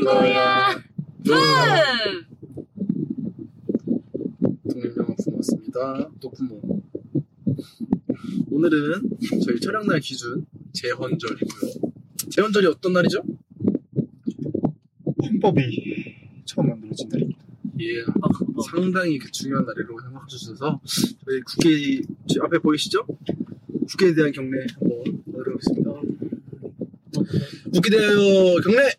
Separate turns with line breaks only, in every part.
뭐야?
독립영화품 왔습니다. 노쿠모. 오늘은 저희 촬영날 기준 재헌절이고요. 재헌절이 어떤 날이죠?
헌법이 처음 만들어진 날입니다.
예, 상당히 중요한 날이라고 생각해 주셔서 저희 국회 앞에 보이시죠? 국회에 대한 경례 한번 들어보겠습니다. 국회에 대하여 경례!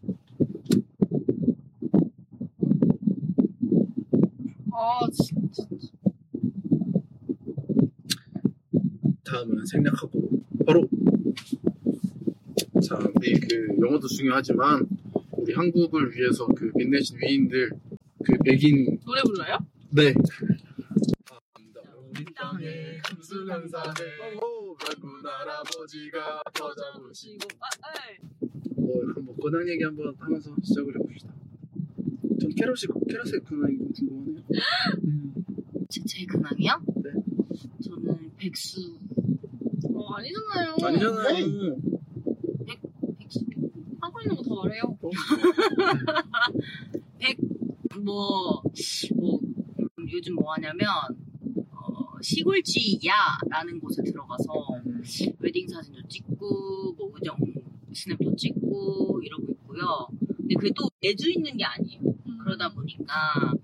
진짜.
다음은 생략하고 바로 자, 우리 영어도 중요하지만 우리 한국을 위해서 빛내신 위인들 백인
노래 불러요?
네. 우리 땅에 금수강산에 넓은 할아버지가 더 잡으시고 한번 근황 얘기 한번 하면서 시작을 해봅시다. 전 캐럿의 근황이 궁금하네요.
제 근황이요?
네.
저는 백수. 아니잖아요.
아니잖아요.
백수. 하고 있는 거 더 말해요. 요즘 뭐 하냐면, 시골지야라는 곳에 들어가서 웨딩 사진도 찍고, 의정 스냅도 찍고, 이러고 있고요. 근데 그게 또 매주 있는 게 아니에요. 그러다 보니까,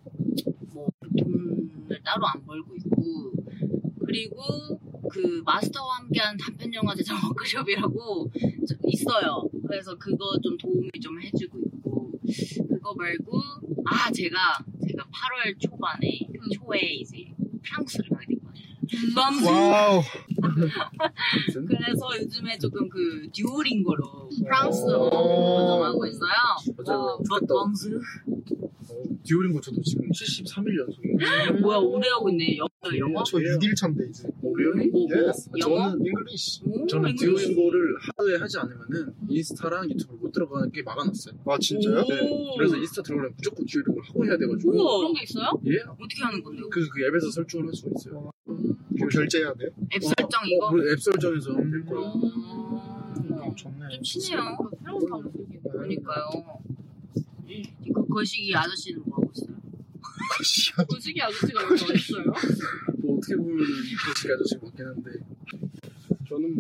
돈을 따로 안 벌고 있고, 그리고 마스터와 함께한 단편영화제 워크숍이라고 있어요. 그래서 그거 좀 도움이 좀 해주고 있고, 그거 말고, 제가 8월 초에 이제 프랑스를 가게 됐거든요.
와우.
그래서 요즘에 조금 듀오링고로 프랑스어 도전하고 있어요. 멍스.
듀오링고 저도 지금 73일 연속인데.
뭐야, 오래 하고 있네. 영어?
저 6일차인데 이제.
really?
Yes.
영어?
저는 저는 듀오링고를 하루에 하지 않으면은 인스타랑 유튜브를 못 들어가는 게 막아놨어요.
아 진짜요?
네. 그래서 인스타 들어가려면 무조건 듀오링고를 하고 해야 돼가지고.
우와, 그런 게 있어요?
예.
어떻게 하는 건데요?
그 앱에서 설정을 할 수가 있어요.
결제해야 돼요?
앱 설정 이거?
앱 설정에서 될 거예요.
좋네.
좀 친해요. 새로운 방법이에요. 그러니까요. 거시기 아저씨는 뭐 하고 있어요? 거시기 아저씨가 왜 어딨어요?
어떻게 보면 거시기 아저씨 같긴 한데 저는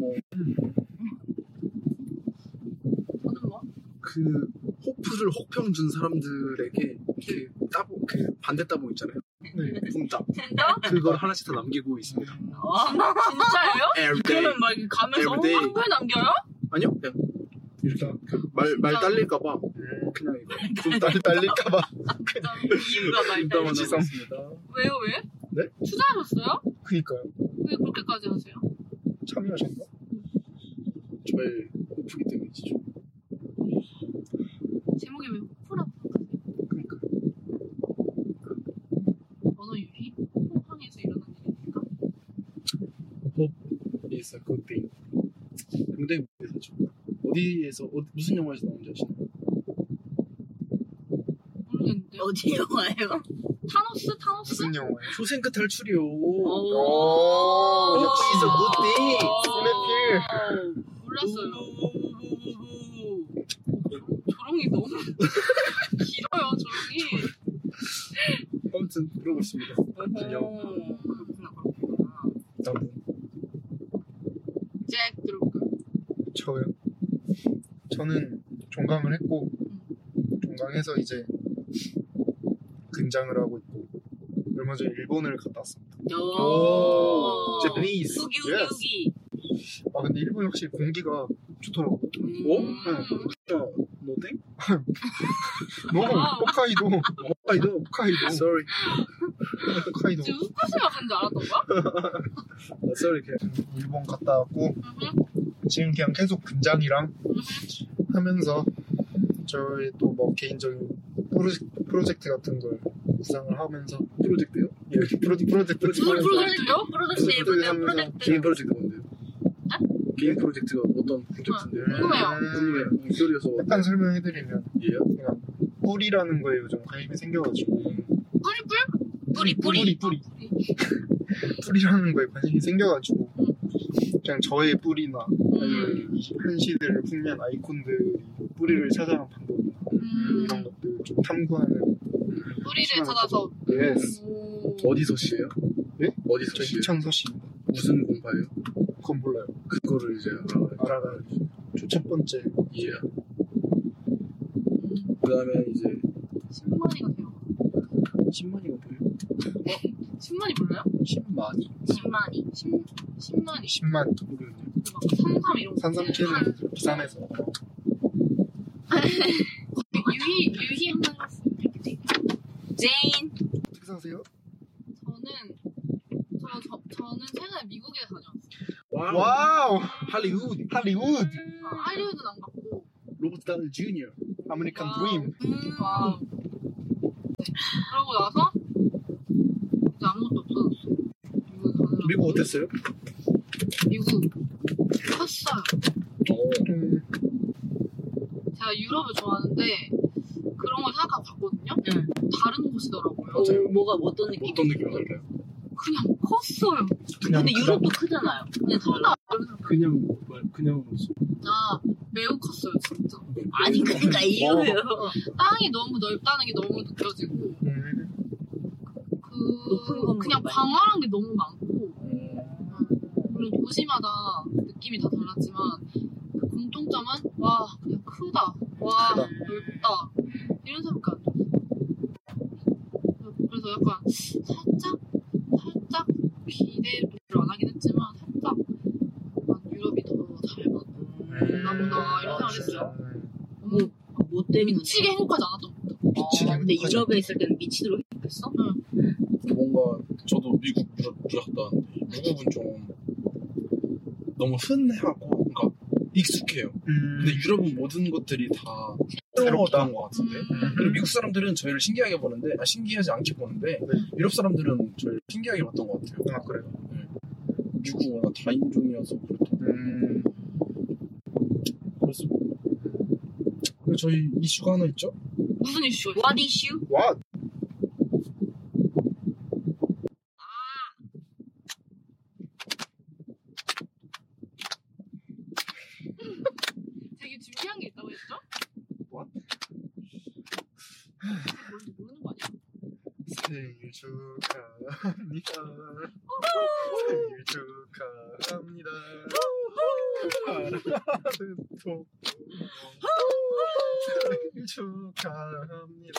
호프를 혹평 준 사람들에게 반대 따봉 있잖아요. 네. 붕따. 그걸 하나씩 다 남기고 있습니다.
진짜예요? 그러면 가면서 한글 남겨요?
아니요, 그냥 이렇게 말 딸릴까봐 그냥 이거
딸릴까봐
이유가
붕따만 남았습니다.
왜요? 왜?
네?
투자하셨어요?
그니까요.
왜 그렇게까지 하세요?
참여하셨나?
저의 호프기 때문이죠.
제목이 왜 호프라고?
그니까
언어 유희? 호황에서 일어난 일입니까?
Hope is a good thing. 굉장히 대사죠. 무슨 영화에서 나온지 아시나요?
모르겠는데. 어디 영화예요? 타노스?
무슨 영화예요?
쇼생크 탈출이요.
역시 is a good thing.
스냅필. 몰랐어요. 조롱이 너무 길어요, 조롱이.
아무튼 그러고 있습니다.
그렇구나. 잭 들어볼까요?
저요? 저는 종강을 했고 종강해서 이제 근장을 하고 있고 얼마 전에 일본을 갔다 왔습니다.
Japanese.
후기.
근데 일본 역시 공기가 좋더라고요.
진짜 노땡?
홋카이도.
Sorry.
홋카이도.
지금 후쿠시마 간줄 알았던 거야?
Sorry.
일본 갔다 왔고 지금 그냥 계속 근장이랑 하면서 저의 또 개인적인 프로젝트 같은 걸 구상을 하면서
프로젝트요?
예, 프로젝트
프로젝트요?
개인 프로젝트 뭔데요? 개인 프로젝트가 어떤 프로젝트인데요?
궁금해요.
목소리에서
약간 설명해드리면
예?
그냥 뿔이라는 거에 요즘 관심이 생겨가지고
뿌리.
뿔이라는 거에 관심이 생겨가지고 그냥 저의 뿔이나 아니면 이 한시대를 풍미한 아이콘들이 뿌리를 찾아간 방법이나 이런 것들 좀 탐구하는
뿌리를
시간을
찾아서.
예스.
어디 서시예요?
예?
어디
저
서시예요?
이창서씨입니다.
무슨 공파예요?
그건 몰라요.
그거를 이제
알아가야지. 첫 번째
이해야. 그 다음에 이제
10만이가 돼요.
10만이가 뭐예요?
10만이 몰라요?
10만이?
10만이.
10만이.
10만
모르겠네요.
막 33 이런 거.
산삼캐는 부산에서
유희 한번 해봤어요.
제인.
어떻게 사세요?
저는 최근에 미국에 다녀왔어요.
와우!
할리우드.
할리우드!
할리우드는 안 갔고.
로버트 다우니 주니어.
아메리칸
와우.
드림.
와우. 네. 그러고 나서 이제 아무것도 없어졌어. 미국에 가느라.
미국 어땠어요?
미국 컸어요.
음,
제가 유럽을 좋아하는데 그런 걸 생각하고 갔거든요.
응.
다른 곳이더라고요.
맞아요.
뭐가 어떤 느낌?
어떤 느낌이 달라요?
그냥 컸어요.
그냥
근데 유럽도 크잖아요. 그냥 달라.
그냥
진짜 매우 컸어요, 진짜.
아니 그러니까 이거예요.
땅이 너무 넓다는 게 너무 느껴지고
높은 건물
그냥
많이.
광활한 게 너무 많고 물론 도시마다 느낌이 다 달랐지만 그 공통점은 와 그냥 크다, 와
크다.
넓다 이런 생각이 안 들었어요. 그래서 약간 살짝 기대를 안 하긴 했지만 살짝 유럽이 더 잘 맞나 보다 이런 생각을 했어요. 너무
뭐 때문에?
미치게 행복하지 않았던 것 같아요.
미치게
근데
행복하지
유럽에 있을 때는 미치도록 행복했어?
뭔가 저도 미국 유럽 갔다 왔는데 미국은 좀 너무 흔하고 그러니까 익숙해요. 근데 유럽은 모든 것들이 다 새로웠던 것 같은데 그리고 미국 사람들은 저희를 신기하게 보는데 신기하지 않게 보는데 유럽 사람들은 저희를 신기하게 봤던 것 같아요.
아 그래요?
미국은 워낙 다인종이어서 그렇다고 그래서 그리고 저희 이슈가 하나 있죠?
무슨 이슈가
What issue?
와!
되게 준비한 게 있다고 했죠?
What?
뭔지 모르는 거 아니야?
생일 축하합니다. 생일 축하합니다. 사랑하는 톡 생일 축하합니다.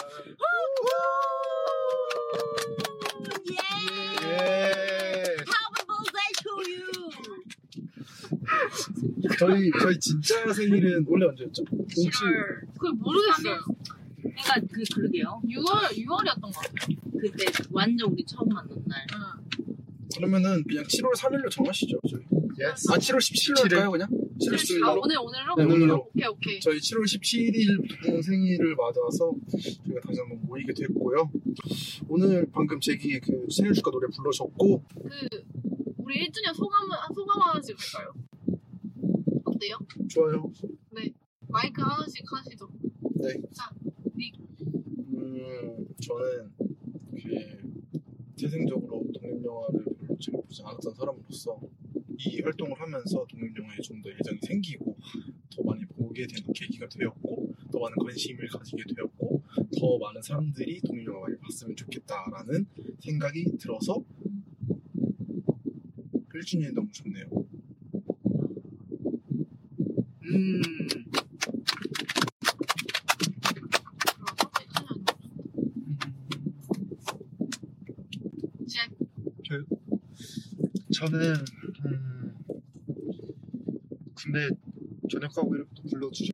Yeah!
예.
Happy birthday to you!
저희 진짜 생일은 원래 언제였죠? 07.
그걸 모르겠어요.
그러니까 그러게요.
6월이었던 것 같아요.
그때 완전 우리 처음 만난 날.
그러면은 그냥 7월 3일로 정하시죠 저희.
예스.
7월 17일로 할까요 그냥? 7월 17일로?
오늘로?
네, 오늘로.
오케이.
저희 7월 17일 생일을 맞아서 저희가 다시 한번 모이게 됐고요. 오늘 방금 제기 그 생일 축하 노래 불러줬고
우리 1주년 소감 하나씩 할까요? 어때요?
좋아요.
마이크 하나씩 하시죠.
네.
자,
저는 태생적으로 독립영화를 별로 잘 보지 않았던 사람으로서 이 활동을 하면서 독립영화에 좀 더 애정이 생기고 더 많이 보게 되는 계기가 되었고 더 많은 관심을 가지게 되었고 더 많은 사람들이 독립영화 많이 봤으면 좋겠다라는 생각이 들어서 1주년이 너무 좋네요.
저는 근데 전역하고 이렇게 또 불러주죠.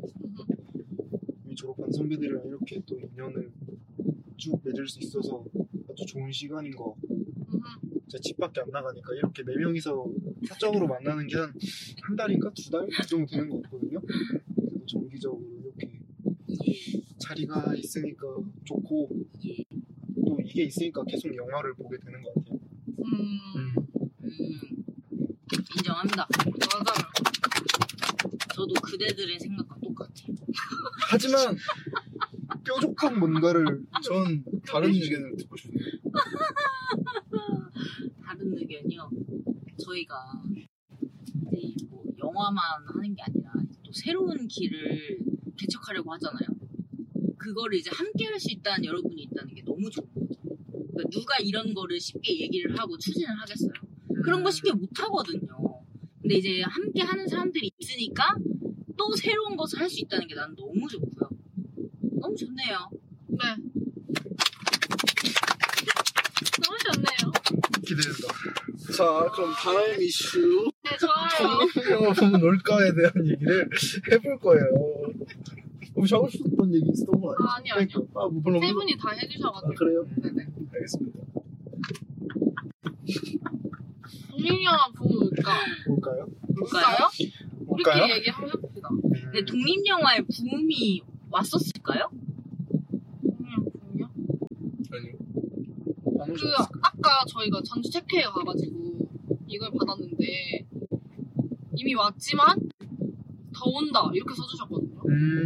이미 졸업한 선배들이랑 이렇게 또 인연을 쭉 맺을 수 있어서 아주 좋은 시간인 것 같고 제가 집 밖에 안 나가니까 이렇게 4명이서 사적으로 만나는 게 한 달인가 2달 그 정도 되는 것 같거든요. 그래도 정기적으로 이렇게 자리가 있으니까 좋고 또 이게 있으니까 계속 영화를 보게 되는 것 같아요.
인정합니다.
맞아요.
저도 그대들의 생각과 똑같아요.
하지만
뾰족한 뭔가를
전 다른 의견을 듣고 싶네요.
다른 의견이요. 저희가 이제 뭐 영화만 하는 게 아니라 또 새로운 길을 개척하려고 하잖아요. 그거를 이제 함께 할 수 있다는 여러분이 있다는 게 너무 좋은 거죠. 그러니까 누가 이런 거를 쉽게 얘기를 하고 추진을 하겠어요. 그런 거 쉽게 못 하거든요. 근데 이제 함께 하는 사람들이 있으니까 또 새로운 것을 할 수 있다는 게 난 너무 좋고요. 너무 좋네요.
네. 너무 좋네요.
기대된다.
자, 그럼 다음 이슈.
네, 좋아요.
영화 보면 놀까에 대한 얘기를 해볼 거예요. 혹시 하고 싶었던 얘기 있었던 거 아니에요?
아니요.
뭐 별로
세
없는-
분이 다 해주셔가지고.
아, 그래요?
네네.
알겠습니다.
독립영화 보면 올까?
볼까요?
볼까요?
볼까요?
우리끼리 얘기 한번 해봅시다.
근데 독립영화의 붐이 왔었을까요?
독립영화?
아니요.
그 아까 저희가 전주 체크에 가가지고 이걸 받았는데 이미 왔지만 더 온다 이렇게 써주셨거든요.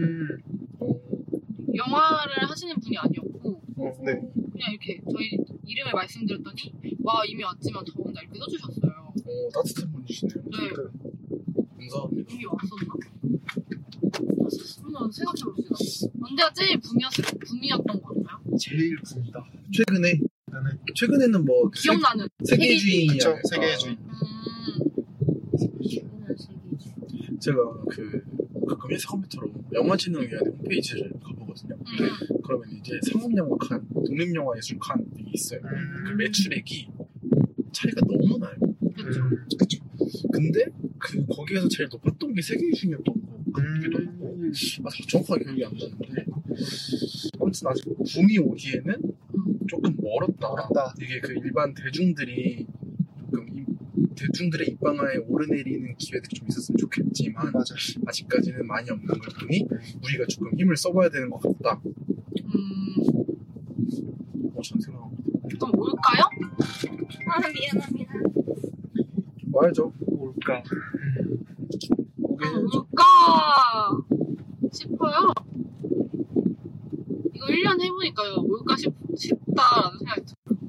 영화를 하시는 분이 아니었고
네.
그냥 이렇게 저희 이름을 말씀드렸더니 와 이미 왔지만 더 온다 이렇게 써주셨어요.
따뜻한 분이시네요.
네.
감사합니다.
이미 왔었나? 한번 생각해봅시다. 언제가 제일 붐이었던 것 같나요?
제일 붐이다.
최근에는 뭐
기억나는
세계주의냐.
그쵸, 세계주의.
제가 가끔 회사 컴퓨터로 영화진흥위원회 홈페이지를 가보거든요. 그러면 이제 상업영화 칸, 독립영화 예술 칸 이게 있어요. 그 매출액이 차이가 너무 나요.
그렇죠.
그쵸.
근데 거기에서 제일 높았던 게 세계주의였던 거 같기도 하고 정확하게 기억이 안 나는데 아무튼 아직 붐이 오기에는 조금 멀었다. 이게 일반 대중들이 대중들의 입방아에 오르내리는 기회들이 좀 있었으면 좋겠지만
맞아.
아직까지는 많이 없는 걸 보니 우리가 조금 힘을 써봐야 되는 것 같다. 전 생각합니다.
그럼 뭘까요?
미안합니다.
말죠.
뭘까?
뭘까 싶어요. 이거 1년 해보니까 뭘까 싶다라는 생각이 들어요.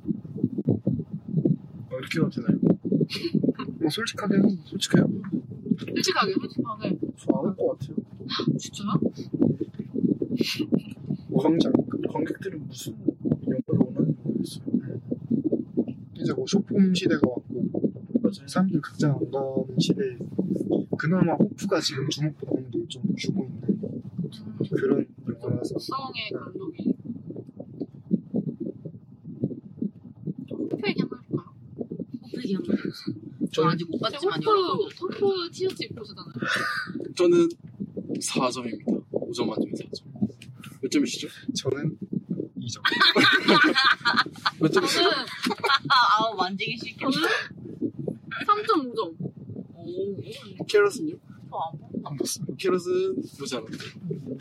이렇게 해도 되나요?
뭐 솔직하게는
솔직해요?
솔직하게
저 안 할 것 같아요.
진짜요?
광장.
관객들은 무슨 영화를 원하는지 모르겠어요.
이제 뭐 쇼폼 시대가 왔고
맞아요.
사람들 극장 안 가는 시대에 그나마 호프가 지금 주목받는 게 좀 주고 있는 그런 영화라서
성의 감독이 호프 얘기 한번 해볼까요?
호프기 한번 해주세요. 저
저는,
아직 못 봤지만 여러분들
호프 티셔츠 입고 오셨잖아요.
저는 4점입니다. 5점 만점에 4점. 몇 점이시죠?
저는 2점.
몇 점이시죠?
저는
아우 만지기 싫겠다.
3.5점.
오.
캐럿은요?
안 봤어요.
캐럿은 보지 않았어요.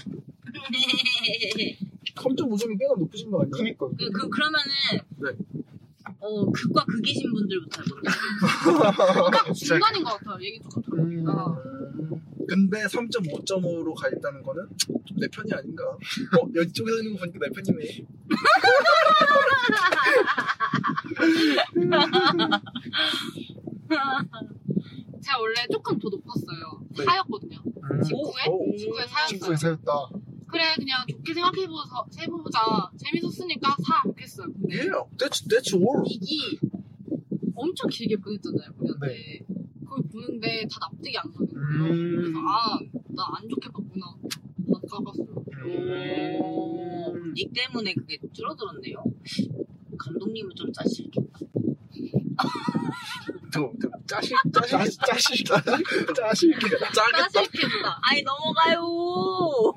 3.5점이 꽤나 높으신 거 아니에요?
그니까.
그러면은
네.
극과 극이신 분들부터 해볼게요.
그러니까 중간인 것 같아요. 얘기 조금 들어보니까.
근데 3.5점으로 가 있다는 거는 좀 내 편이 아닌가? 이쪽에서 있는 거 보니까 내 편이네.
제가 원래 조금 더 높았어요.
네.
4였거든요. 직구에 4였어요.
친구에 사였다.
그래 그냥 좋게 생각해보자. 재밌었으니까 4 이렇게 했어요. 근데
Yeah, that's all.
이게 엄청 길게 보냈잖아요. 우리한테. 그걸 보는데 다 납득이 안 가는 거예요. 그래서 나 안 좋게 봤구나. 나 까봤어요.
닉 때문에 그게 줄어들었네요. 감독님은 좀 짜실겠다. 짜실겠다. 아이 넘어가요.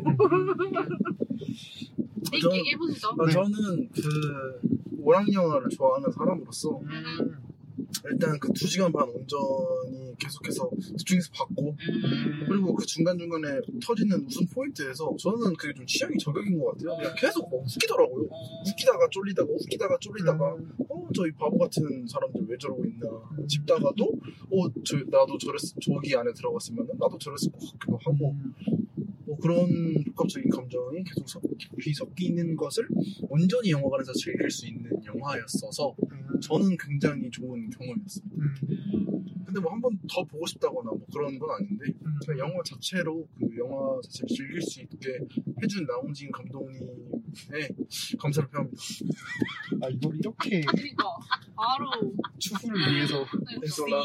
닉
저는-
얘기해보시죠.
저는 오락 영화를 좋아하는 사람으로서 일단 2시간 반 운전이 계속해서 집중해서 봤고 그리고 그 중간중간에 터지는 웃음 포인트에서 저는 그게 좀 취향이 저격인 것 같아요. 그냥 계속 웃기더라고요. 웃기다가 쫄리다가 저 이 바보 같은 사람들 왜 저러고 있나 싶다가도 나도 저기 안에 들어갔으면 나도 저랬을 것 같기도 하고 그런 복합적인 감정이 계속 섞이는 것을 온전히 영화관에서 즐길 수 있는 영화였어서 저는 굉장히 좋은 경험이었습니다. 근데 뭐 한 번 더 보고 싶다거나 뭐 그런 건 아닌데 그냥 영화 자체로 그 영화 자체를 즐길 수 있게 해준 나홍진 감독님의 감사를 표합니다.
아 이걸 이렇게
그러니까 바로
추후를 위해서
땡솔라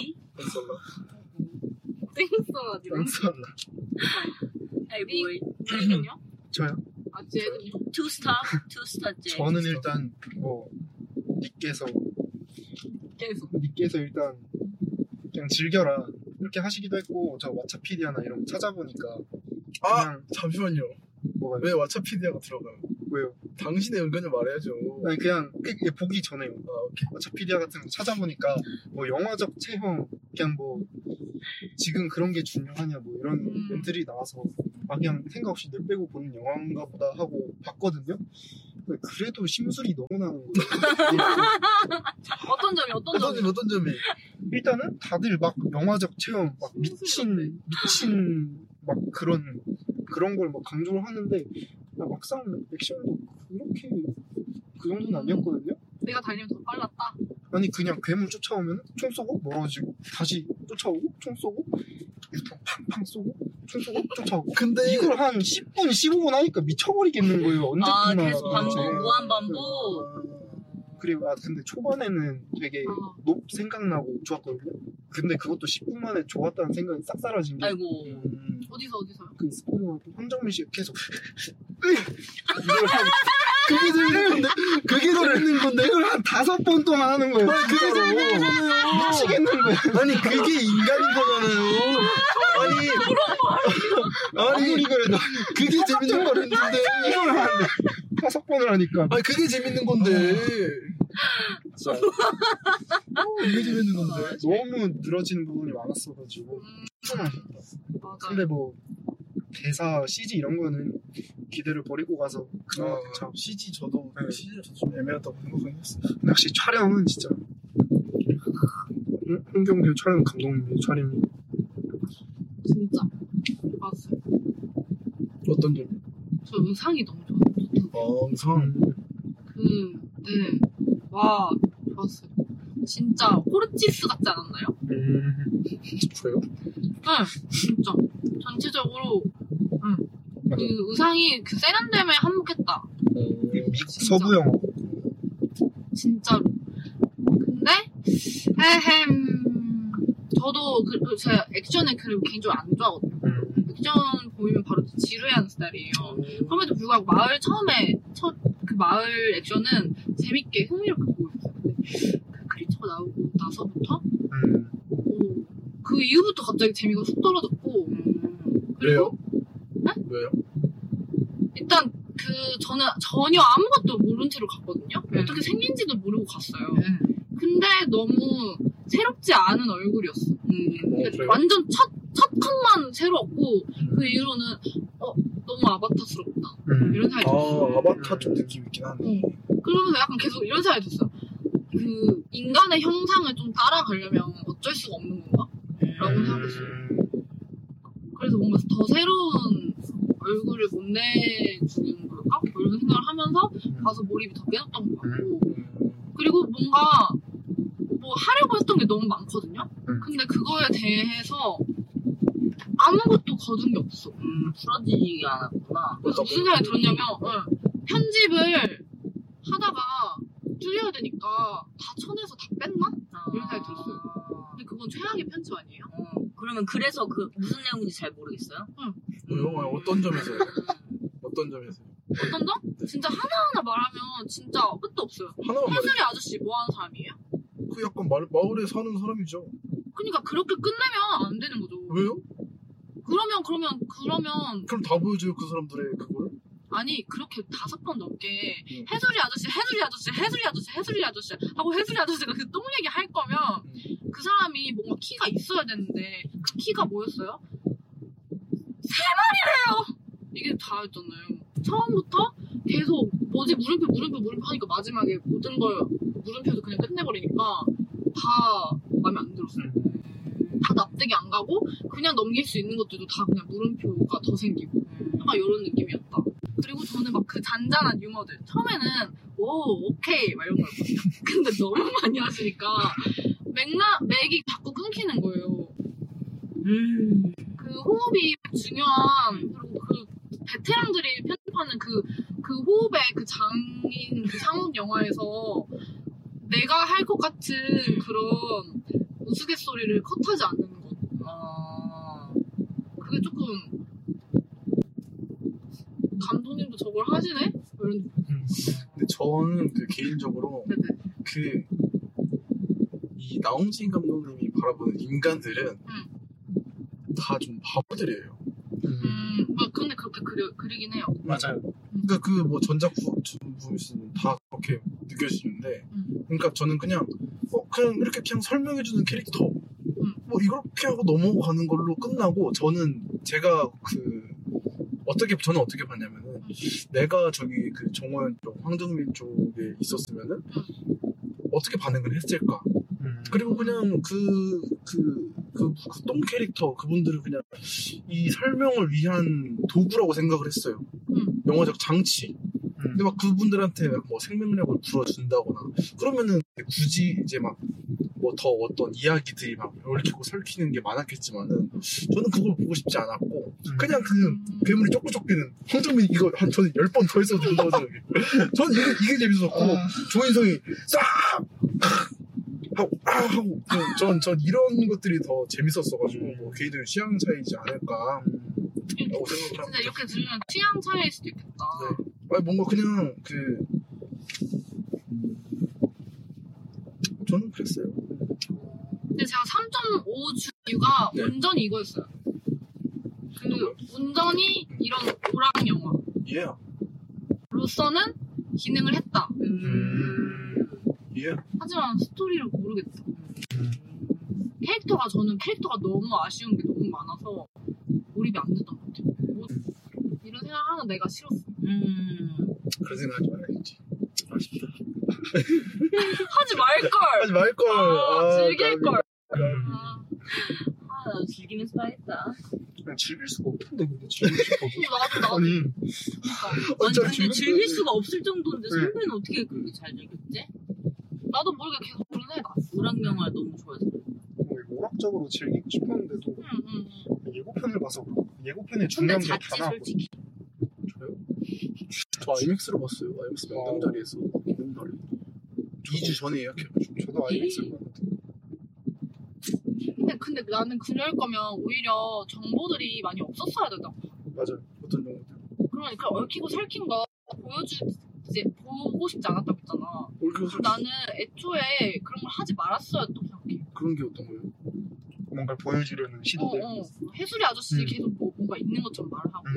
땡스라
땡솔라.
Hey boy.
쟤는요?
저요?
아 쟤는요?
Two star J.
저는 일단 뭐 님께서 일단 그냥 즐겨라 이렇게 하시기도 했고 저 왓챠피디아나 이런 거 찾아보니까
아
그냥
잠시만요.
뭐가요?
왜 왓챠피디아가 들어가요?
왜요?
당신의 의견을 말해야죠.
아니 그냥 보기 전에요.
오케이.
왓챠피디아 같은 거 찾아보니까 뭐 영화적 체험 그냥 뭐 지금 그런 게 중요하냐 뭐 이런 멘트들이 나와서 아 그냥 생각 없이 늘 빼고 보는 영화인가 보다 하고 봤거든요. 그래도 심술이 너무 나는 거예요.
어떤 점이?
일단은 다들 막 영화적 체험 막 미친 막 그런 걸 막 강조를 하는데 나 막상 액션도 그렇게 그 정도는 아니었거든요.
내가 달리면 더 빨랐다.
아니 그냥 괴물 쫓아오면 총 쏘고 멀어지고 다시 쫓아오고 총 쏘고 유통 팡팡 쏘고 총 쏘고 쫓아오고. 근데 이걸 한 10분 15분 하니까 미쳐버리겠는 거예요. 언제 끝나?
계속 반복 무한 반복.
그리고 근데 초반에는 되게 생각나고 좋았거든요. 근데 그것도 10분 만에 좋았다는 생각이 싹 사라진 게.
아이고.
어디서요?
그 스포너 황정민 씨가 계속 이걸 한 그게 재밌는 건데 이걸 한 5번 동안 하는 거예요.
그게 재밌는 거잖아요.
미치겠는 거예요.
아니 그게 인간인 거잖아요. 아니
그래도 그게 재밌는 걸 했는데 이걸 한 5번을 하니까.
아니 그게 재밌는 건데. 진짜. 이게 재밌는 건데.
너무 늘어지는 부분이 많았어가지고.
맞아.
근데 뭐 대사, CG 이런 거는 기대를 버리고 가서 그나마
참 CG 저도 CG가 좀 애매하다고 생각하긴 했어요.
근데 확실히 촬영은 진짜 홍경규 촬영 감독님의 촬영이
진짜 맞아요.
어떤 점이?
저 의상이 너무 좋았어요.
의상.
와 좋았어요. 진짜 호르치스 같지 않았나요?
그래요?
네, 진짜 전체적으로 그 의상이 그 세련됨에 한몫했다.
서부 영화.
진짜로. 근데 저도 제가 액션을 그리고 개인적으로 안 좋아하거든요. 액션 보이면 바로 지루해하는 스타일이에요. 그럼에도 불구하고 그 마을 액션은 재밌게 흥미롭게 보고 있어요. 근데 그 크리처가 나오고 나서부터 그 이후부터 갑자기 재미가 훅 떨어졌고. 그리고
네? 왜요?
일단 저는 전혀 아무것도 모른 채로 갔거든요. 어떻게 생긴지도 모르고 갔어요. 근데 너무 새롭지 않은 얼굴이었어. 그러니까 완전 첫 컷만 새로웠고 그 이후로는 너무 아바타스럽다. 이런 생각이 들었어요.
아바타 좀 느낌 있긴 하네.
그러면서 약간 계속 이런 생각이 들었어요. 그 인간의 형상을 좀 따라가려면 어쩔 수가 없는 건가? 라고 생각했어요. 그래서 뭔가 더 새로운 얼굴을 못 내주는 걸까? 이런 생각을 하면서 가서 몰입이 더 깨졌던 것 같고. 그리고 뭔가 뭐 하려고 했던 게 너무 많거든요? 근데 그거에 대해서 아무것도 거둔 게 없어.
풀어지지 않았구나.
그래서 무슨 생각이 들었냐면 편집을 하다가 줄여야 되니까 다 쳐내서 다 뺐나? 이런 생각이 들었어요. 근데 그건 최악의 편집 아니에요?
그러면 그래서 그 무슨 내용인지 잘 모르겠어요?
왜요? 어떤 점에서요? 어떤 점에서요?
어떤 점? 진짜 하나하나 말하면 진짜 끝도 없어요. 해수리 아저씨 뭐 하는 사람이에요?
그 약간 마을에 사는 사람이죠.
그러니까 그렇게 끝내면 안 되는 거죠.
왜요?
그러면
그럼 다 보여줘요 그 사람들의 그걸?
아니 그렇게 5번 넘게 해수리 아저씨 하고 해수리 아저씨가 그 똥 얘기 할 거면 그 사람이 뭔가 키가 있어야 되는데 그 키가 뭐였어요? 3마리래요! 이게 다였잖아요. 처음부터 계속 뭐지 물음표 하니까 마지막에 모든 걸 물음표도 그냥 끝내버리니까 다 마음에 안 들었어요. 다 납득이 안 가고 그냥 넘길 수 있는 것들도 다 그냥 물음표가 더 생기고 약간 이런 느낌이었다. 그리고 저는 막 그 잔잔한 유머들 처음에는 오 오케이 막 이런 거였거든요. 근데 너무 많이 하시니까 맥이 자꾸 끊기는 거예요. 그 호흡이 중요한 그리고 그 베테랑들이 편집하는 그 호흡의 그 장인 그 상업 영화에서 내가 할 것 같은 그런 우스갯소리를 컷하지 않는 것. 그게 조금 감독님도 저걸 하시네? 이런.
근데 저는 그 개인적으로
네네.
이 나홍진 감독님이 바라보는 인간들은 다 좀 바보들이에요.
근데 그렇게 그리긴 해요.
맞아요. 그러니까 그 뭐 전작품 보시면 다 그렇게 느껴지는데, 그러니까 저는 그냥 이렇게 그냥 설명해주는 캐릭터, 뭐 이렇게 하고 넘어가는 걸로 끝나고, 제가 저는 어떻게 봤냐면은, 내가 저기 그 정호연 쪽, 황정민 쪽에 있었으면은 어떻게 반응을 했을까? 그리고 그냥 그 똥 캐릭터 그분들은 그냥 이 설명을 위한 도구라고 생각을 했어요. 영화적 장치. 근데 막 그분들한테 뭐 생명력을 불어준다거나 그러면은 굳이 이제 막 뭐 더 어떤 이야기들이 막 얽히고 설키는 게 많았겠지만은 저는 그걸 보고 싶지 않았고 그냥 그 괴물이 쫓고 쫓기는 황정민 이거 저는 10번 더 했어도 된다고 생각해요. 저는 이게 재밌었고 조인성이 싹 하고 전 이런 것들이 더 재밌었어가지고 뭐 개인적인 취향 차이지 않을까 라고 생각을 합니다.
진짜 이렇게 들으면 취향 차이일 수도 있겠다.
네. 아니 뭔가 그냥 저는 그랬어요.
근데 제가 3.5 준 이유가 온전히 이거였어요. 온전히 이런 오락 영화로서는 기능을 했다. 하지만 스토리를 모르겠다. 캐릭터가 너무 아쉬운 게 너무 많아서 몰입이 안 됐던 것 같아요. 이런 생각하는 내가 싫었어.
그런 생각하지 말아야지. 아쉽다.
하지 말걸. 즐길걸.
나도 즐기면서 봐야겠다.
그냥 즐길 수가 없던데 근데 즐길 수가 없어.
나도.
아니
근데 즐길 수가 없을 정도인데 선배는 어떻게 그렇게 잘 즐겼지?
나도 모르게 계속 그런 생각이 났어.
오락 영화 너무 좋아해서.
오락적으로 즐기고 싶었는데도 예고편을 봐서 예고편에 중요한 게 다 나와.
솔직히.
저요? 저 아이맥스로 봤어요. 아이맥스 명당자리에서 명당자리 2주 전에 예약해가지고.
저도 아이맥스로 봤는데.
근데 나는 그럴 거면 오히려 정보들이 많이 없었어야 된다고.
맞아요.
어떤 정보들?
그러니까 얽히고 설킨 거 보고 싶지 않았다고 했잖아. 나는 애초에 그런 걸 하지 말았어야 또 생각해.
그런 게 어떤 거예요?
뭔가를 보여주려는 시도들.
해수리 아저씨 계속 뭔가 있는 것처럼 말하고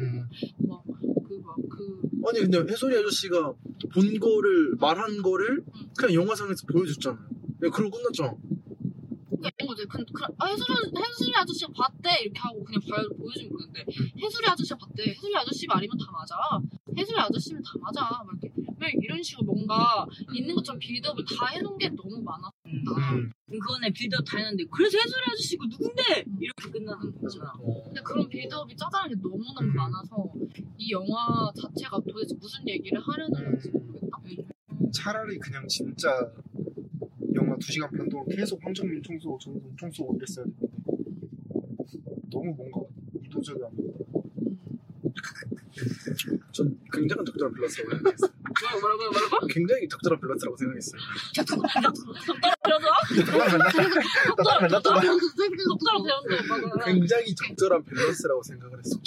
아니 근데 해수리 아저씨가 본 거를 말한 거를 그냥 영화상에서 보여줬잖아요. 그냥 그러고 끝났잖아.
그러니까 이런 거지. 해수리 아저씨가 봤대 이렇게 하고 그냥 보여주면 모르는데 해수리 아저씨가 봤대. 해수리 아저씨 말이면 다 맞아. 해수리 아저씨면 다 맞아. 막 이렇게 왜 이런 식으로 뭔가 있는 것처럼 빌드업을 다 해놓은 게 너무 많아.
그거네 빌드업 다 했는데 그래서 해수리 아저씨고 누군데? 이렇게 끝나는 거잖아.
근데 그런 빌드업이 짜잘한 게 너무너무 많아서 이 영화 자체가 도대체 무슨 얘기를 하려는 건지 모르겠다.
차라리 그냥 진짜 영화 2시간 반 동안 계속 황정민 총쏘고 전성 총쏘고 이랬어야 되는데 너무 뭔가 이도저도 안 된다.
전 굉장히 적절한 밸런스라고 생각했어요.
뭐라고?
굉장히 적절한 밸런스라고 생각했어요. 굉장히 적절한 밸런스라고 생각을 했어.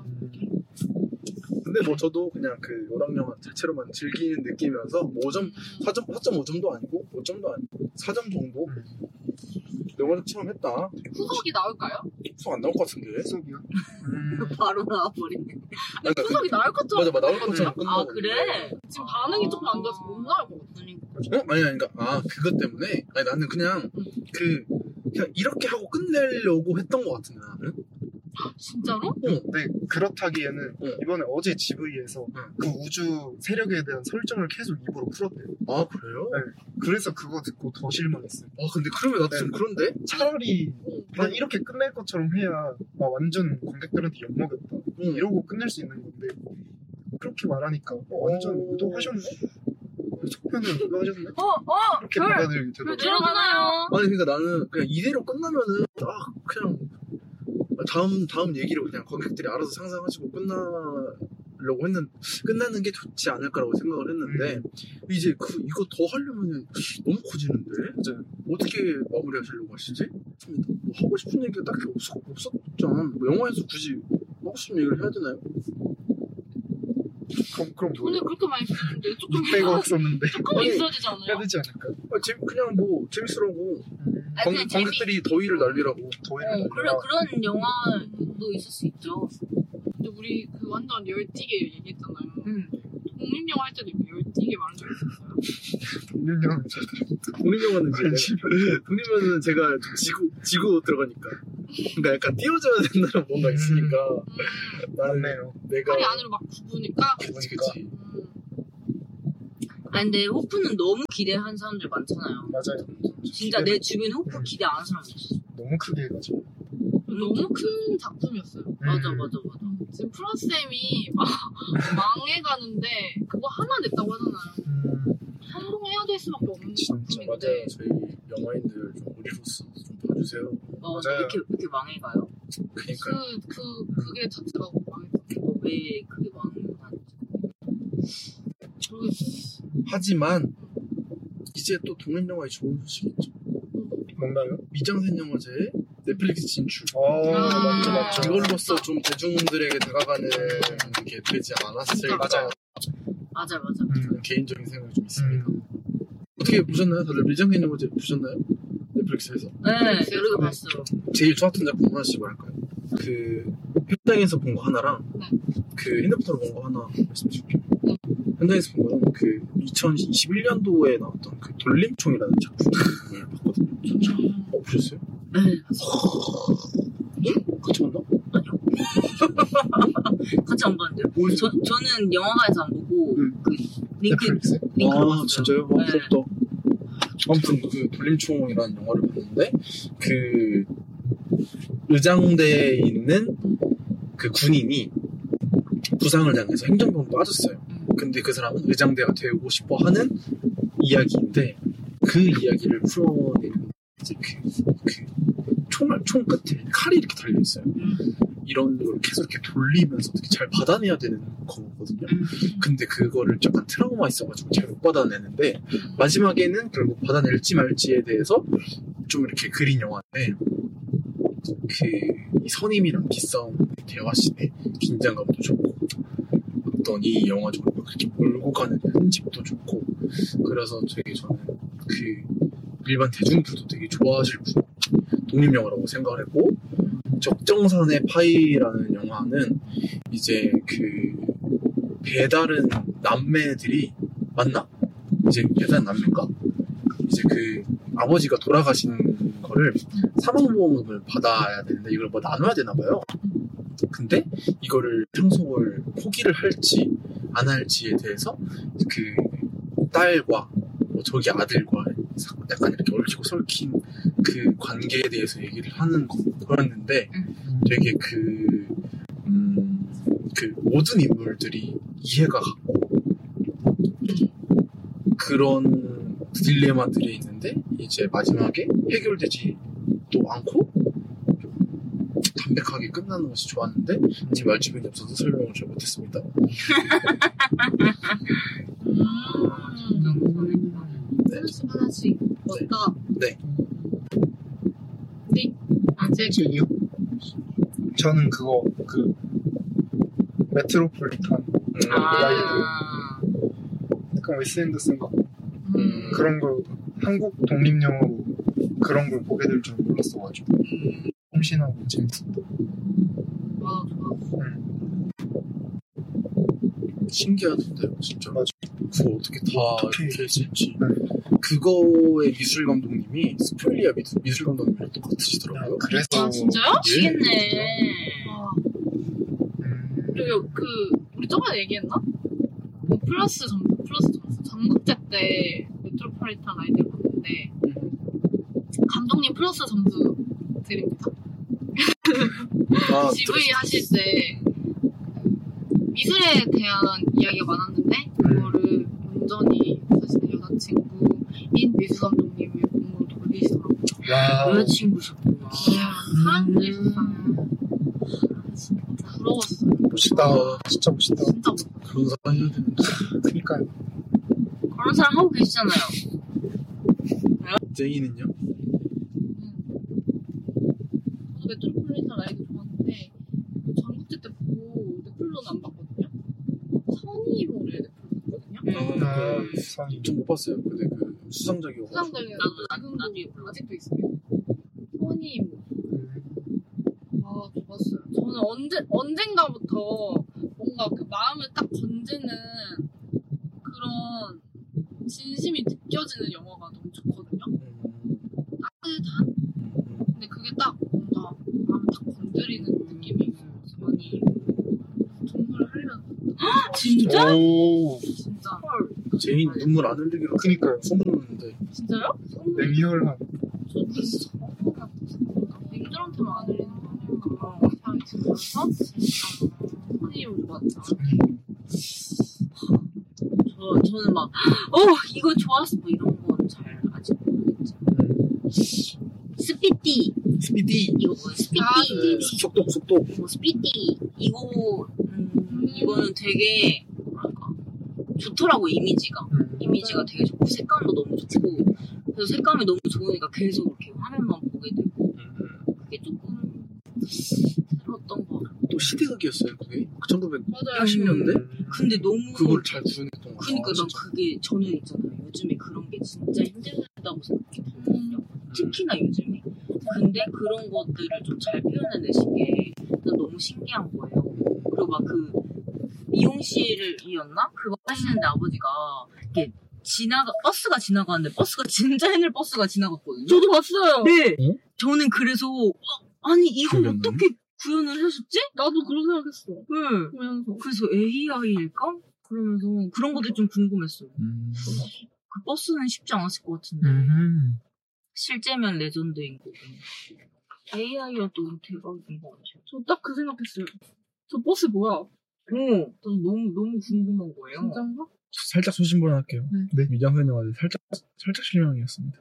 근데 뭐 저도 그냥 그 오락영화 자체로만 즐기는 느낌이어서 뭐 4.5점도 아니고 5점도 아니고 4점 정도 영화적 체험했다.
후속이 나올까요?
후속 안 나올 것 같은데.
후속이요?
바로 나와버리네.
후속이 나올 것처럼.
맞아 나올 것처럼 끝나고.
아 그래?
지금 반응이 조금 안 좋아서 못 나올 것 같으니까.
아니 그러니까 그것 때문에 나는 그냥 그냥 이렇게 하고 끝내려고 했던 것 같은데 나는.
진짜로?
네, 그렇다기에는 이번에 어제 GV에서 그 우주 세력에 대한 설정을 계속 입으로 풀었대요.
아 그래요?
네. 그래서 그거 듣고 더 실망했어요.
근데 그러면 나도 좀 그런데?
차라리 그냥 이렇게 끝낼 것처럼 해야 완전 관객들한테 엿먹였다 이러고 끝낼 수 있는 건데 그렇게 말하니까 완전 의도하셨네? 속편을 의도하셨네? 그렇게
별
받아들이게 되더라고요.
들어가나요?
아니 그러니까 나는 그냥 이대로 끝나면은 그냥 다음 얘기를 그냥 관객들이 알아서 상상하시고 끝나는 게 좋지 않을까라고 생각을 했는데 이제 이거 더 하려면은 너무 커지는데
맞아요.
어떻게 마무리하시려고 하시지? 뭐 하고 싶은 얘기가 딱히 없었잖아. 뭐 영화에서 굳이 하고 싶은 얘기를 해야 되나요?
그럼
돈을 그렇게 많이 썼는데 조금
600억 썼는데
조금 있어야 되지
해야
않아요?
되지 않을까?
그냥 뭐 재밌으라고
그냥
관객들이 더위를 날리라고.
더위를
그런 영화도 있을 수 있죠.
근데 우리 그 완전 열띠게 얘기했잖아요. 독립영화 할 때도 이렇게 열띠게 말한 적 있었어요.
독립영화
독립영화는 독립영화는 제가 좀 지고 들어가니까. 그러니까 약간 띄워줘야 된다는 뭔가 있으니까. 나는
맞네요.
내가
팔이 안으로 막 굽으니까.
그치.
아니 근데 호프는 너무 기대한 사람들 많잖아요.
맞아요.
진짜 내 주변에 호프 기대 안 하는 사람 없어.
너무 크게 해가지고
너무 큰 작품이었어요.
맞아.
지금 프랑스쌤이 막 망해가는데 그거 하나 냈다고 하잖아요. 성공해야 될 수밖에 없는
진짜
작품인데.
맞아요. 저희 영화인들 좀 우리로서 좀 봐주세요.
맞아. 이렇게 망해가요?
그러니까
그게 자체가 망했어.
왜 그게 망했는지
모르겠어요.
하지만 이제 또 독립영화의 좋은 소식이 있죠.
뭔가요?
미장센 영화제에 넷플릭스 진출.
맞죠.
이걸로써 좀 대중들에게 다가가는 게 되지 않았을까.
맞아.
그런 개인적인 생각이 좀 있습니다. 어떻게 보셨나요? 다들 미장센 영화제 보셨나요? 넷플릭스에서.
네, 여러 개 봤어요.
제일 좋았던 작품 하나씩 말할까요? 그 현장에서 본 거 하나랑 그 핸드폰으로 본 거 하나 말씀드릴게요. 현장에서 본 거는 그 2021년도에 나왔던 그 돌림총이라는 작품을 봤거든요. 보셨어요?
네.
같이 봤나?
아니요. 같이 안 봤는데요. 저는 영화관에서 안 보고 그 링크 봤어요.
진짜요?
네.
부럽다. 아무튼 그 돌림총이라는 영화를 봤는데 그 의장대에 있는 그 군인이 부상을 당해서 행정병으로 빠졌어요. 근데 그 사람은 의장대가 되고 싶어 하는 이야기인데 그 이야기를 풀어내는 이제 총 끝에 칼이 이렇게 달려있어요. 이런 걸 계속 이렇게 돌리면서 어떻게 잘 받아내야 되는 거거든요. 근데 그거를 약간 트라우마 있어가지고 잘 못 받아내는데 마지막에는 결국 받아낼지 말지에 대해서 좀 이렇게 그린 영화인데 이 선임이랑 기싸움 대화씬의 긴장감도 좋고 어떤 이 영화 정말 그렇게 몰고 가는 편집도 좋고 그래서 되게 저는 일반 대중들도 되게 좋아하실 독립영화라고 생각을 했고 적정선의 파이라는 영화는 이제 배다른 남매들이 맞나? 이제 배다른 남매인가? 이제 아버지가 돌아가신 거를 사망보험을 받아야 되는데 이걸 뭐 나눠야 되나봐요. 근데 이거를 상속을 포기를 할지 안 할지에 대해서 딸과 저기 아들과 약간 이렇게 얽히고 설킨 그 관계에 대해서 얘기를 하는 거였는데 되게 모든 인물들이 이해가 갔고 그런 딜레마들이 있는데 이제 마지막에 해결되지도 않고 담백하게 끝나는 것이 좋았는데 제 말주변이 없어서 설명을 잘 못했습니다.
하나씩 먹다가
네.
아직이요? 저는 메트로폴리탄 약간 웨스 앤더슨 같고 그런 걸 한국 독립영화로 그런 걸 보게 될 줄 몰랐어가지고 홈신하고 재밌었다.
신기하던데요, 진짜.
맞아.
그거 어떻게 이렇게 했을지. 그거의 미술 감독님이 스프릴리아 미술 감독님이랑 똑같으시더라고요.
그래서
진짜요?
미치겠네.
그리고 우리 저번에 얘기했나? 플러스 점수 전국제 때 메트로폴리탄 아이디어 봤는데 감독님 플러스 점수 드립니다. GV 하실 때 미술에 대한 이야기가 많았는데 그거를 온전히 자신의 여자친구인 미술 감독님의 공으로 돌리시더라고요.
여자친구셨구나.
사람들이 세상에 진짜 부러웠어요.
멋있다. 진짜 멋있다.
진짜 멋있어요.
그런 사람 해야 되는데.
그니까요.
그런 사람 하고 계시잖아요.
제이는요?
저도 메트로폴리탄 라이드 좋았는데 전국제 때 보고 넷플로는 안 봤거든요. 선이모를 넷플로 봤거든요.
상이.
좀 못 봤어요. 근데 그 수상작이어가지고.
수상적인
나도
아직도 있어요. 선이모. 아 좋았어요. 저는 언젠가부터 뭔가 그 마음을 딱 건지는 그런 진심이 느껴지는 영화가 너무 좋거든요. 따뜻한? 근데 그게 딱 뭔가 마음을 딱 건드리는 느낌이 많이 눈물을 흘리면서
진짜?
오.
진짜
제인 눈물 안 흘리기로
그니까요.
소문났는데.
진짜요?
냉혈한.
저 진짜 님들한테만 안 흘리는 거 아닐까 생각이 들면서 진짜 선생님을 좋았다.
저는 막, 이거 좋았어. 뭐 이런 건 잘 아직 모르겠지. 스피띠.
스피디.
이거 뭐야, 스피띠.
속독.
뭐, 스피띠. 이거는 되게, 뭐랄까, 좋더라고, 이미지가. 이미지가 되게 좋고, 색감도 너무 좋고, 그래서 색감이 너무 좋으니까 계속 이렇게 화면만 보게 되고, 그게 조금, 새로웠던 거 같아요.
또 시대극이었어요, 그게.
맞아요.
1980년대?
근데 너무.
그걸 잘 구현했던 거
그니까 난 그게 저는 있잖아요. 요즘에 그런 게 진짜 힘들다고 생각했거든요. 특히나 요즘에. 근데 그런 것들을 좀 잘 표현해내신 게 난 너무 신기한 거예요. 그리고 막 그 미용실이었나? 그거 하시는데 아버지가 이렇게 버스가 지나가는데 진짜 옛날 버스가 지나갔거든요.
저도 봤어요.
네.
어?
저는 그래서 아니 이거
기억이 안
어떻게 구현을 하셨지?
나도 그런 생각했어.
네.
보면서.
그래서 AI일까? 그러면서 그런 것들 좀 궁금했어요. 그 버스는 쉽지 않았을 것 같은데 실제면 레전드인 거고 AI여도 대박인 것 같아요.
저 딱 그 생각했어요. 저 버스 뭐야?
저도 너무 궁금한 거예요.
진짠가?
살짝 소신발언할게요.
네.
미장센 영화들 살짝 실망이었습니다.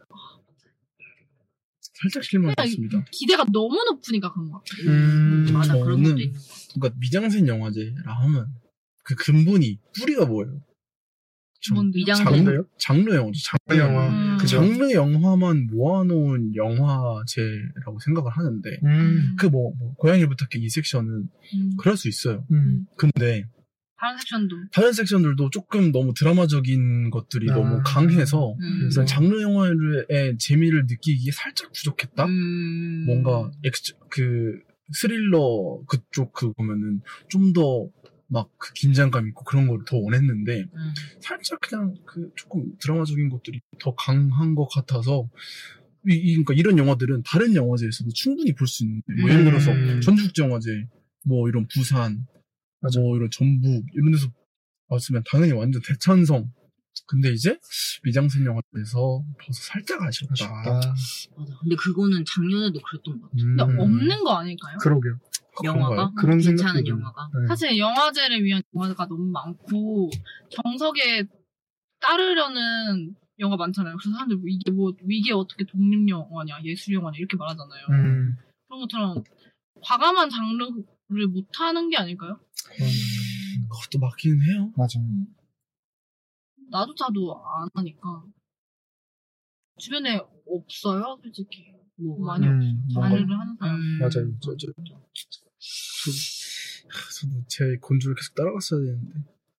살짝 실망이었습니다.
기대가 너무 높으니까 그런 거 같아요.
맞아 그런
저는
것도 있는 것 같아요.
그러니까 미장센 영화제라 하면 그 근본이 뿌리가 뭐예요?
뭔데?
미장센.
장르 영화죠. 장르 영화. 그
그죠.
장르 영화만 모아놓은 영화제라고 생각을 하는데 그 고양이를 부탁해 이 섹션은 그럴 수 있어요. 근데
다른 섹션도.
다른 섹션들도 조금 너무 드라마적인 것들이 너무 강해서 일단 장르 영화의 재미를 느끼기에 살짝 부족했다. 뭔가 그 스릴러 그쪽 보면은 좀 더 막 그 긴장감 있고 그런 걸 더 원했는데 살짝 그냥 그 조금 드라마적인 것들이 더 강한 것 같아서 그러니까 이런 영화들은 다른 영화제에서도 충분히 볼 수 있는데 뭐 예를 들어서 전주국제영화제 뭐 이런 부산 뭐 이런 전북 이런 데서 봤으면 당연히 완전 대찬성. 근데 이제 미장센 영화에서 벌써 살짝 아쉽다.
맞아. 근데 그거는 작년에도 그랬던 것 같아요.
근데 없는 거 아닐까요?
그러게요.
영화가?
그런
괜찮은
생각도
영화가?
네.
사실 영화제를 위한 영화가 너무 많고 정석에 따르려는 영화 많잖아요. 그래서 사람들 이게 어떻게 독립영화냐, 예술영화냐 이렇게 말하잖아요. 그런 것처럼 과감한 장르를 못하는 게 아닐까요?
그것도 맞기는 해요.
맞아요.
나조차도 안 하니까 주변에 없어요, 솔직히.
뭐
많이 없어요. 장르를 하는 사람.
맞아요.
저도 제 곤주를 계속 따라갔어야 되는데.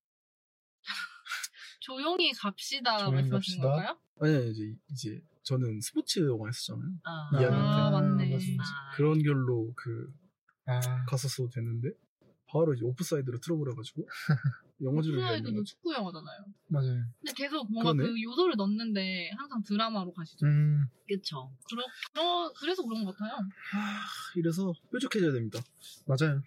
조용히 갑시다
조용히
말씀하시는
갑시다.
건가요?
아니 이제 저는 스포츠 영화 했었잖아요.
아,
아, 맞네.
맞습니다.
그런 결로
아,
갔었어도 되는데 바로 이제 오프사이드로 틀어버려가지고 영화제를
프라이드도 축구 영화잖아요.
맞아요.
근데 계속 뭔가
그러네.
그 요소를 넣는데 항상 드라마로 가시죠.
그쵸.
그래서 그런 것 같아요.
이래서 뾰족해져야 됩니다.
맞아요.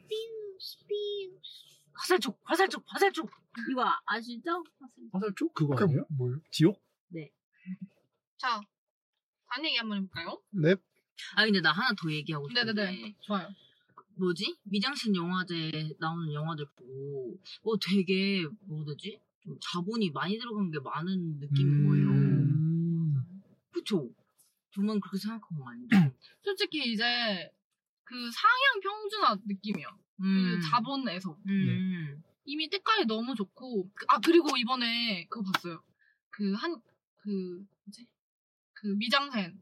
화살촉. 이거 아시죠?
화살촉? 그거
그
아니에요?
뭐예요?
지옥?
자, 단 얘기 한번 해볼까요?
랩?
근데 나 하나 더 얘기하고 싶은데.
네네네. 좋아요.
뭐지? 미장신 영화제 나오는 영화들 보고 되게 뭐지? 좀 자본이 많이 들어간 게 많은 느낌인 거예요. 그쵸? 저만 그렇게 생각한 거 아니죠?
솔직히 이제 그 상향 평준화 느낌이야. 그 자본에서. 이미 때깔이 너무 좋고. 그리고 이번에 그거 봤어요. 뭐지? 그 미장센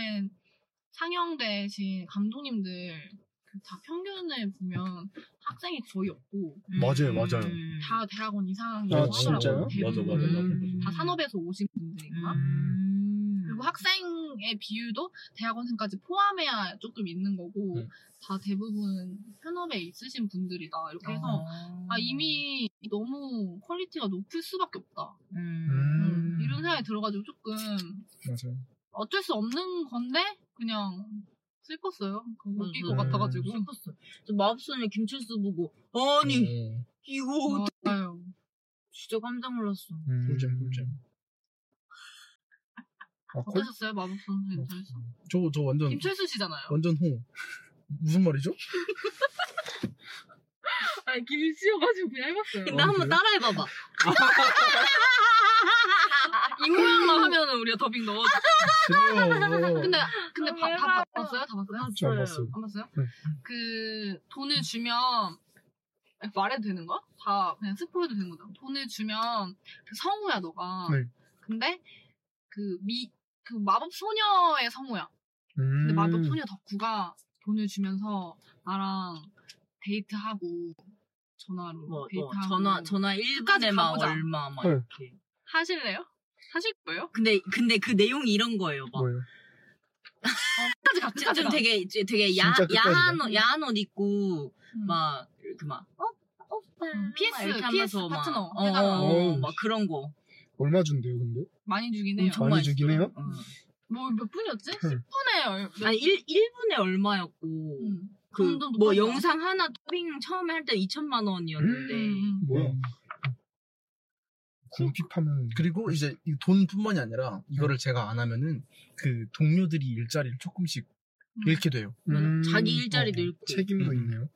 상영되신 감독님들 다 평균을 보면 학생이 거의 없고.
맞아요.
다 대학원 이상이라고
아,
하더라고요.
진짜요?
맞아.
다 산업에서 오신 분들이구나. 그리고 학생의 비율도 대학원생까지 포함해야 조금 있는 거고 다 대부분 현업에 있으신 분들이다. 이렇게 해서 이미 너무 퀄리티가 높을 수밖에 없다. 이런 생각이 들어가지고 조금
맞아요.
어쩔 수 없는 건데 그냥 슬펐어요. 웃길 것 같아가지고.
슬펐어. 저 마법소녀 김철수 보고 아니 이거
맞아요.
진짜 깜짝 놀랐어.
꿀잼.
어떠셨어요? 마법소녀 김철수?
저 완전
김철수 씨잖아요.
완전 호. 무슨 말이죠?
아니 김씨여가지고 그냥 해봤어요.
근데 한번 따라해봐봐.
이 모양만 하면은 우리가 더빙 넣어줘.
싫어요.
근데 다 봤어요? 다 봤어요?
안 봤어요.
안 봤어요?
네.
그 돈을 주면 말해도 되는 거야? 다 그냥 스포해도 되는 거죠? 돈을 주면 그 성우야 너가.
네.
근데 그 마법 소녀의 성우야. 근데 마법 소녀 덕후가 돈을 주면서 나랑 데이트하고 전화로 데이트하고
전화 1분에 막
가보자.
얼마 막
네.
이렇게.
하실래요? 하실 거예요?
근데 그 내용이 이런 거예요. 막
뭐예요?
좀 되게
진짜
야한 옷 입고 막 이렇게 막 오빠
PS 파트너
막 그런 거
얼마 준대요, 근데?
많이 주긴 해요.
많이 주긴 해요?
뭐 몇 분이었지? 10분에
아니 1분에 얼마였고 뭐 영상 하나 토빙 처음에 할 때 2천만 원이었는데
뭐야? 궁핍하면
그리고 이제 이 돈뿐만이 아니라 이거를 제가 안 하면은 그 동료들이 일자리를 조금씩 잃게 돼요.
자기 일자리도 잃고
책임도 있네요.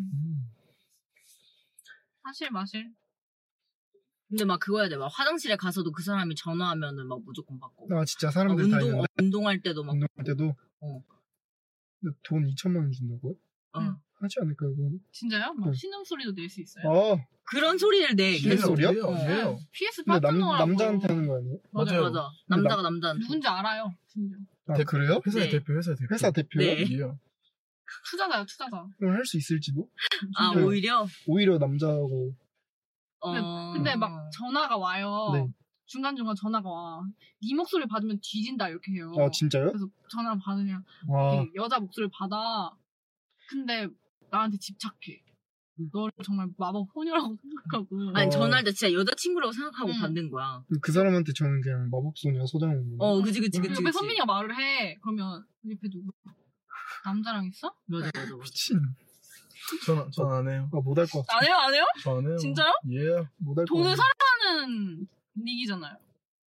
마실.
근데 막 그거 해야 돼. 막 화장실에 가서도 그 사람이 전화하면은 막 무조건 받고.
아 진짜 사람들 다 있는데?
운동할 때도 막.
운동할 때도? 근데 돈 2천만 원 준다고요? 하지 않을까요, 그건?
진짜요? 막 신음소리도 낼 수 있어요?
그런 소리를 내.
계속 소리야?
PS
근데
파트너라고.
남자한테 하는 거 아니에요?
맞아. 남자가 남자한테.
누군지 알아요, 심지어.
그래요?
회사의
네.
대표.
회사 대표요?
네.
투자자.
그럼 할 수 있을지도?
오히려
남자하고.
근데 막 전화가 와요.
네.
중간중간 전화가 와. 네 목소리 받으면 뒤진다 이렇게 해요.
아 진짜요?
그래서 전화 받으면
와.
여자 목소리를 받아. 근데 나한테 집착해. 너를 정말 마법 소녀라고 생각하고.
아니 전화할 때 진짜 여자친구라고 생각하고 받는 거야.
그 사람한테 저는 그냥 마법소녀 소장인 거예요.
그치.
옆에 선민이가 말을 해. 그러면 옆에 누구? 남자랑 있어?
맞아.
미친.
전 안 해요.
못할 것 같아.
안 해요?
저 안 해요.
진짜요?
예.
못할 것
돈을
같아.
사랑하는 분위기잖아요.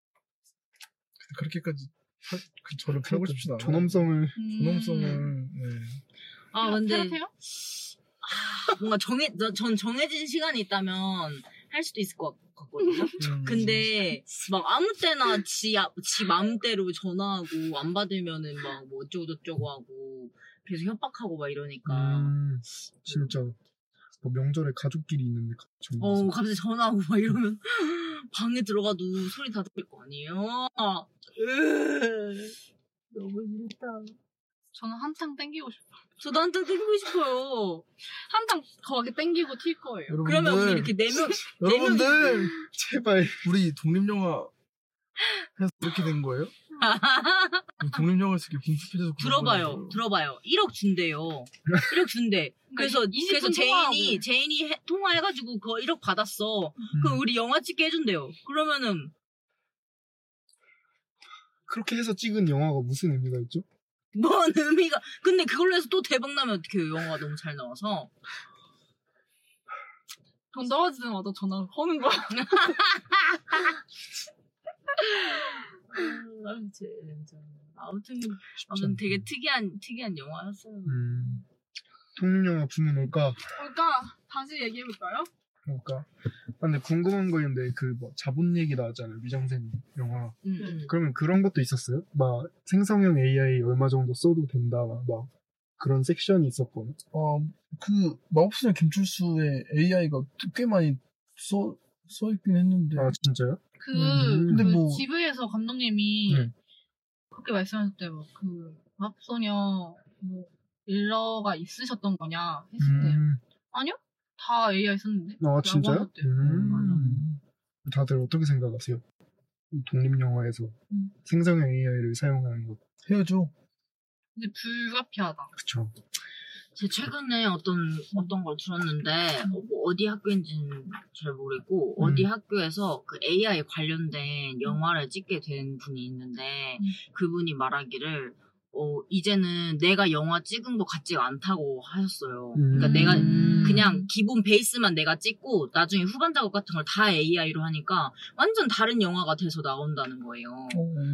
그렇게까지 저를 팔고 싶진 않아요.
존엄성을.
네.
근데
태요?
뭔가 전 정해진 시간이 있다면 할 수도 있을 것 같거든요. 근데 막 아무 때나 지 마음대로 전화하고 안 받으면은 막 뭐 어쩌고저쩌고 하고 계속 협박하고 막 이러니까.
진짜. 뭐 명절에 가족끼리 있는데
갑자기 전화하고 막 이러면 방에 들어가도 소리 다 들릴 거 아니에요. 너무 싫다.
저는 한탕 땡기고 싶어요.
저도 한탕 땡기고 싶어요.
한탕 거기 땡기고 튈 거예요.
그러면 우리 이렇게 4명
여러분들
제발
우리 독립영화 해서 이렇게 된 거예요? 독립영화에서 이렇게 궁핍해져서
들어봐요. 1억 준대요. 1억 준대. 그래서 제인이 통화해가지고 그거 1억 받았어. 그럼 우리 영화 찍게 해준대요. 그러면은
그렇게 해서 찍은 영화가 무슨 의미가 있죠?
뭔 의미가. 근데 그걸로 해서 또 대박 나면 어떡해요. 영화가 너무 잘 나와서.
돈 떨어지자마자 전화 거는 거야.
아무튼 되게 특이한 영화였어요.
독립영화 부문 올까?
그러니까 다시 얘기해볼까요?
그러니까. 근데 궁금한 거 있는데 그 뭐 자본 얘기 나왔잖아요. 미장센 영화. 그러면 그런 것도 있었어요? 막 생성형 AI 얼마 정도 써도 된다. 막 그런 섹션이 있었거든.
그 마법소녀 김철수의 AI가 꽤 많이 써있긴 했는데.
아 진짜요?
근데
근데 뭐-
GV에서 감독님이
네.
그렇게 말씀하실 때 뭐 그 마법소녀 뭐 일러가 있으셨던 거냐 했을 때 아니요? 다 AI 썼는데.
아 진짜요?
라고 하셨대요.
다들 어떻게 생각하세요? 이 독립영화에서 생성형 AI를 사용하는 것.
해야죠.
근데 불가피하다.
그쵸.
제 최근에 어떤 걸 들었는데 어디 학교인지는 잘 모르겠고 어디 학교에서 그 AI 관련된 영화를 찍게 된 분이 있는데 그분이 말하기를 이제는 내가 영화 찍은 것 같지가 않다고 하셨어요. 그러니까 내가 그냥 기본 베이스만 내가 찍고 나중에 후반 작업 같은 걸 다 AI로 하니까 완전 다른 영화가 돼서 나온다는 거예요.